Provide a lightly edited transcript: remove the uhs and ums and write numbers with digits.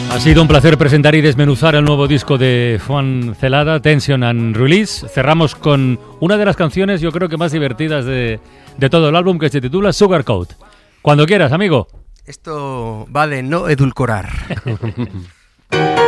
Ha sido un placer presentar y desmenuzar el nuevo disco de Juan Celada, Tension and Release. Cerramos con una de las canciones, yo creo que más divertidas de todo el álbum, que se titula Sugarcoat. Cuando quieras, amigo. Esto va de no edulcorar.